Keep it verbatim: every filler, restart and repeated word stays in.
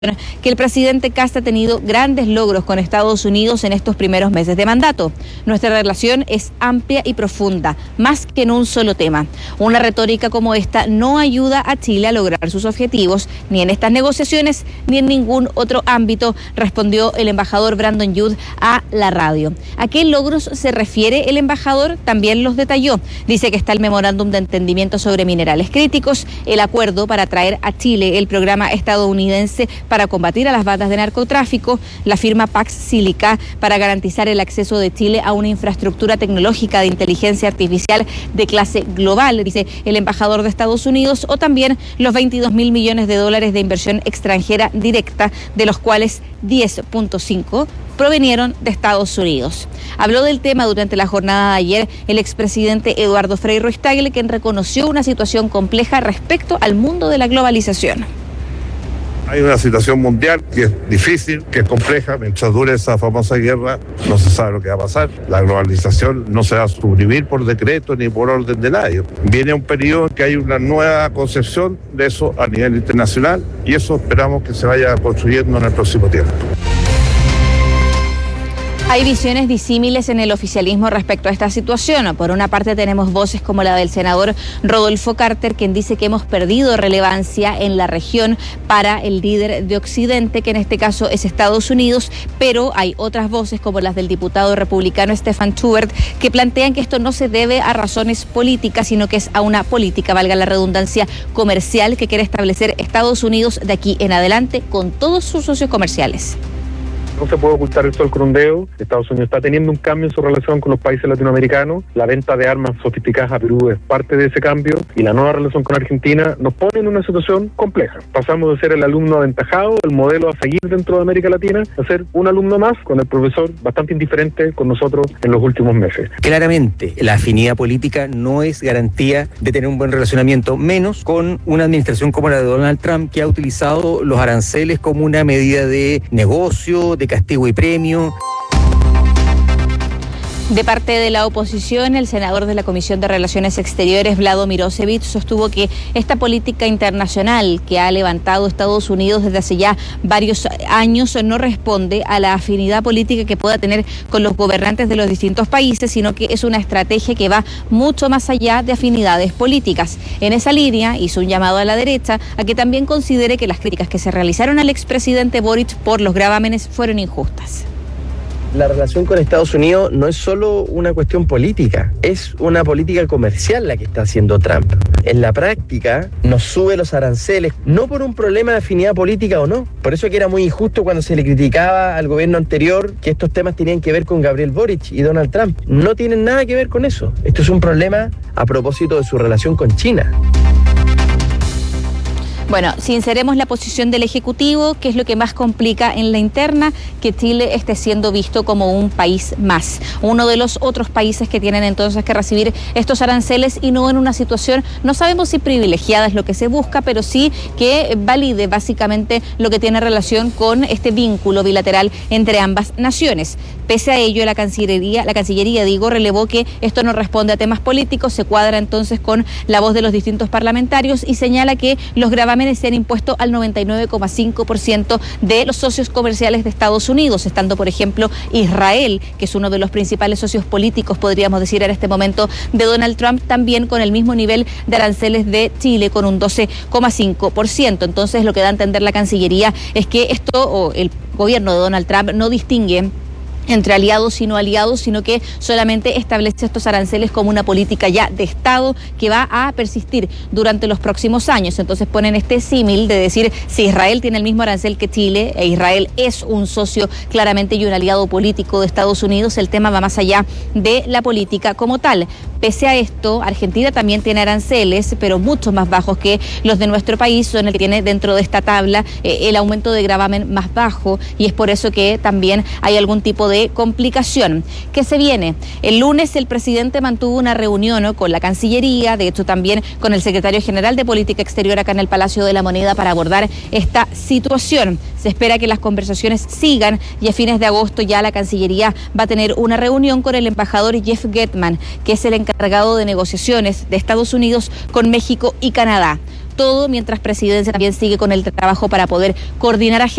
que el presidente Kast ha tenido grandes logros con Estados Unidos en estos primeros meses de mandato. Nuestra relación es amplia y profunda, más que en un solo tema. Una retórica como esta no ayuda a Chile a lograr sus objetivos, ni en estas negociaciones, ni en ningún otro ámbito, respondió el embajador Brandon Youd a la radio. ¿A qué logros se refiere el embajador? También los detalló. Dice que está el memorándum de entendimiento sobre minerales críticos, el acuerdo para traer a Chile el programa estadounidense para combatir a las bandas de narcotráfico, la firma Pax Silica para garantizar el acceso de Chile a una infraestructura tecnológica de inteligencia artificial de clase global, dice el embajador de Estados Unidos, o también los veintidós mil millones de dólares de inversión extranjera directa, de los cuales diez punto cinco provenieron de Estados Unidos. Habló del tema durante la jornada de ayer el expresidente Eduardo Frei Ruiz-Tagle, quien reconoció una situación compleja respecto al mundo de la globalización. Hay una situación mundial que es difícil, que es compleja. Mientras dure esa famosa guerra, no se sabe lo que va a pasar. La globalización no se va a suprimir por decreto ni por orden de nadie. Viene un periodo en que hay una nueva concepción de eso a nivel internacional y eso esperamos que se vaya construyendo en el próximo tiempo. Hay visiones disímiles en el oficialismo respecto a esta situación. Por una parte tenemos voces como la del senador Rodolfo Carter, quien dice que hemos perdido relevancia en la región para el líder de Occidente, que en este caso es Estados Unidos, pero hay otras voces como las del diputado republicano Stefan Schubert, que plantean que esto no se debe a razones políticas, sino que es a una política, valga la redundancia, comercial que quiere establecer Estados Unidos de aquí en adelante con todos sus socios comerciales. No se puede ocultar el sol con un dedo. Estados Unidos está teniendo un cambio en su relación con los países latinoamericanos. La venta de armas sofisticadas a Perú es parte de ese cambio y la nueva relación con Argentina nos pone en una situación compleja. Pasamos de ser el alumno aventajado, el modelo a seguir dentro de América Latina, a ser un alumno más con el profesor bastante indiferente con nosotros en los últimos meses. Claramente, la afinidad política no es garantía de tener un buen relacionamiento, menos con una administración como la de Donald Trump, que ha utilizado los aranceles como una medida de negocio, de castigo y premio. De parte de la oposición, el senador de la Comisión de Relaciones Exteriores, Vlado Mirosevic, sostuvo que esta política internacional que ha levantado Estados Unidos desde hace ya varios años no responde a la afinidad política que pueda tener con los gobernantes de los distintos países, sino que es una estrategia que va mucho más allá de afinidades políticas. En esa línea hizo un llamado a la derecha a que también considere que las críticas que se realizaron al expresidente Boric por los gravámenes fueron injustas. La relación con Estados Unidos no es solo una cuestión política, es una política comercial la que está haciendo Trump. En la práctica nos sube los aranceles, no por un problema de afinidad política o no. Por eso que era muy injusto cuando se le criticaba al gobierno anterior que estos temas tenían que ver con Gabriel Boric y Donald Trump. No tienen nada que ver con eso. Esto es un problema a propósito de su relación con China. Bueno, sinceremos la posición del Ejecutivo, que es lo que más complica en la interna, que Chile esté siendo visto como un país más, uno de los otros países que tienen entonces que recibir estos aranceles y no en una situación, no sabemos si privilegiada es lo que se busca, pero sí que valide básicamente lo que tiene relación con este vínculo bilateral entre ambas naciones. Pese a ello, la Cancillería, la Cancillería, digo, relevó que esto no responde a temas políticos, se cuadra entonces con la voz de los distintos parlamentarios y señala que los gravámenes se han impuesto al noventa y nueve coma cinco por ciento de los socios comerciales de Estados Unidos, estando, por ejemplo, Israel, que es uno de los principales socios políticos, podríamos decir en este momento, de Donald Trump, también con el mismo nivel de aranceles de Chile, con un doce coma cinco por ciento. Entonces, lo que da a entender la Cancillería es que esto, o el gobierno de Donald Trump, no distingue entre aliados y no aliados, sino que solamente establece estos aranceles como una política ya de Estado que va a persistir durante los próximos años. Entonces ponen este símil de decir, si Israel tiene el mismo arancel que Chile, e Israel es un socio claramente y un aliado político de Estados Unidos, el tema va más allá de la política como tal. Pese a esto, Argentina también tiene aranceles, pero mucho más bajos que los de nuestro país, son el que tiene dentro de esta tabla eh, el aumento de gravamen más bajo, y es por eso que también hay algún tipo de complicación. ¿Qué se viene? El lunes el presidente mantuvo una reunión, ¿no?, con la Cancillería, de hecho también con el secretario general de Política Exterior acá en el Palacio de la Moneda para abordar esta situación. Se espera que las conversaciones sigan y a fines de agosto ya la Cancillería va a tener una reunión con el embajador Jeff Getman, que es el encargado de negociaciones de Estados Unidos con México y Canadá. todo mientras Presidencia también sigue con el trabajo para poder coordinar agendas.